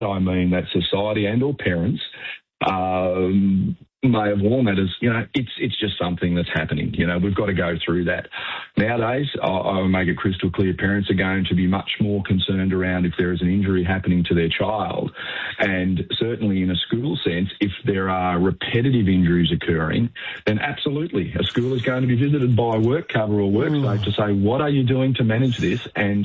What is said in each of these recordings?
I mean that society and or parents may have worn that as, it's just something that's happening. We've got to go through that. Nowadays, I make it crystal clear, parents are going to be much more concerned around if there is an injury happening to their child. And certainly in a school sense, if there are repetitive injuries occurring, then absolutely a school is going to be visited by WorkCover or WorkSafe to say, what are you doing to manage this and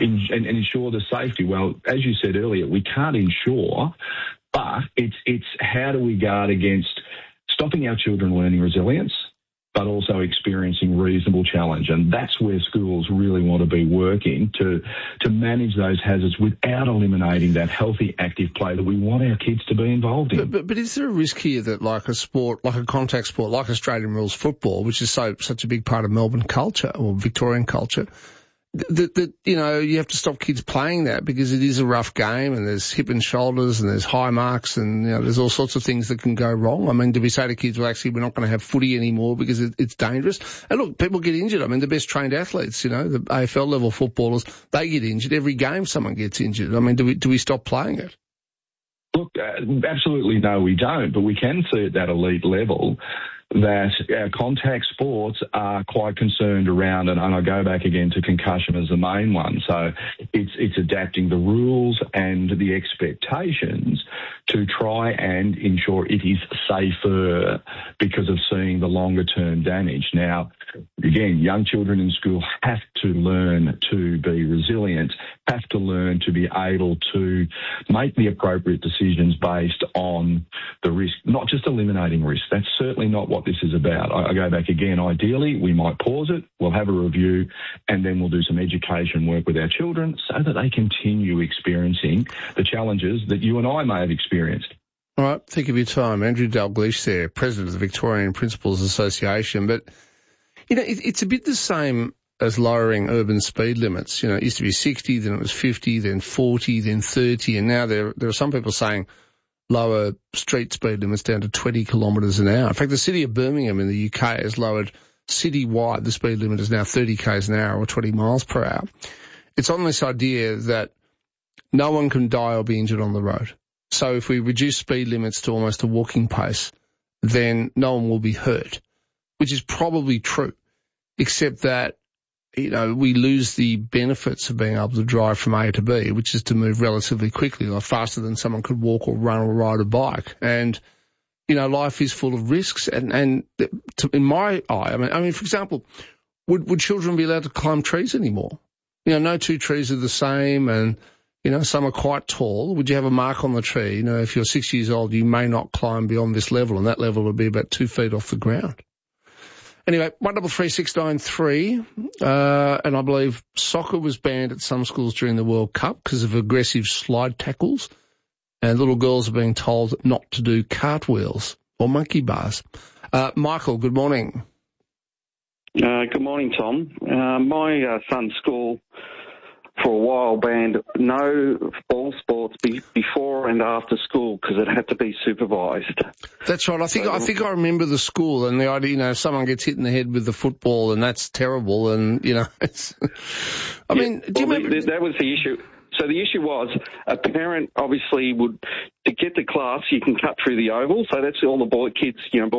ensure the safety? Well, as you said earlier, we can't ensure, but it's how do we guard against stopping our children learning resilience, but also experiencing reasonable challenge. And that's where schools really want to be working to manage those hazards without eliminating that healthy, active play that we want our kids to be involved in. But is there a risk here that like a sport, like a contact sport, like Australian rules football, which is such a big part of Melbourne culture or Victorian culture, that you have to stop kids playing that because it is a rough game and there's hip and shoulders and there's high marks and there's all sorts of things that can go wrong. I mean, do we say to kids, well, actually, we're not going to have footy anymore because it's dangerous? And look, people get injured. I mean, the best trained athletes, the AFL level footballers, they get injured. Every game someone gets injured. I mean, do we stop playing it? Look, absolutely no, we don't. But we can see at that elite level that our contact sports are quite concerned around, and I go back again to concussion as the main one. So it's adapting the rules and the expectations to try and ensure it is safer because of seeing the longer term damage. Now, again, young children in school have to learn to be resilient, have to learn to be able to make the appropriate decisions based on the risk, not just eliminating risk. That's certainly not what this is about. I go back again, ideally, we might pause it, we'll have a review, and then we'll do some education work with our children so that they continue experiencing the challenges that you and I may have experienced. All right, thank you for your time. Andrew Dalgleish there, President of the Victorian Principals Association. But, it's a bit the same as lowering urban speed limits. It used to be 60, then it was 50, then 40, then 30, and now there are some people saying lower street speed limits down to 20 kilometres an hour. In fact, the city of Birmingham in the UK has lowered citywide, the speed limit is now 30 k's an hour or 20 miles per hour. It's on this idea that no one can die or be injured on the road. So if we reduce speed limits to almost a walking pace, then no one will be hurt, which is probably true, except that we lose the benefits of being able to drive from A to B, which is to move relatively quickly, like faster than someone could walk or run or ride a bike. And, life is full of risks. And in my eye, I mean, for example, would children be allowed to climb trees anymore? No two trees are the same and, some are quite tall. Would you have a mark on the tree? If you're 6 years old, you may not climb beyond this level, and that level would be about 2 feet off the ground. Anyway, 133693, and I believe soccer was banned at some schools during the World Cup because of aggressive slide tackles, and little girls are being told not to do cartwheels or monkey bars. Michael, good morning. Good morning, Tom. My son's school for a while banned no ball sports before and after school because it had to be supervised. That's right. I think I remember the school and the idea, someone gets hit in the head with the football and that's terrible and, it's... do you remember... That was the issue. So the issue was a parent obviously would, to get to class, you can cut through the oval. So that's all the boys,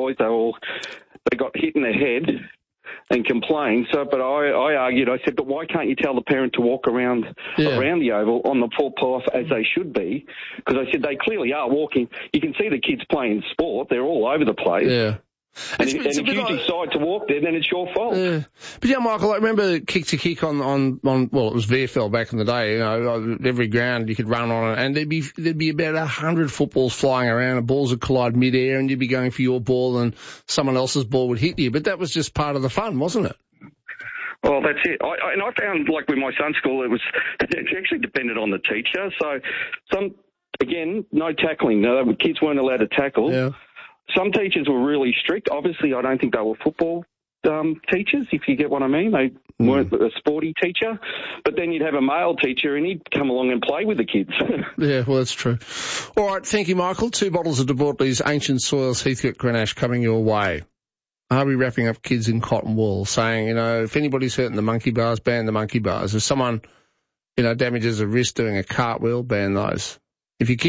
they got hit in the head and complained. So, but I argued, I said, but why can't you tell the parent to walk around the oval on the footpath as they should be? Because I said they clearly are walking. You can see the kids playing sport. They're all over the place. Yeah. And if you decide to walk there, then it's your fault. Yeah. But Michael, I remember kick to kick on it was VFL back in the day. Every ground you could run on it, and there'd be about 100 footballs flying around, and balls would collide midair, and you'd be going for your ball, and someone else's ball would hit you. But that was just part of the fun, wasn't it? Well, that's it. I found, like with my son's school, it actually depended on the teacher. So no tackling. No, kids weren't allowed to tackle. Yeah. Some teachers were really strict. Obviously, I don't think they were football teachers, if you get what I mean. They weren't a sporty teacher. But then you'd have a male teacher and he'd come along and play with the kids. Yeah, well, that's true. All right, thank you, Michael. 2 bottles of De Bortoli's Ancient Soils Heathcote Grenache coming your way. Are we wrapping up kids in cotton wool, saying, if anybody's hurting the monkey bars, ban the monkey bars. If someone, damages a wrist doing a cartwheel, ban those. If you keep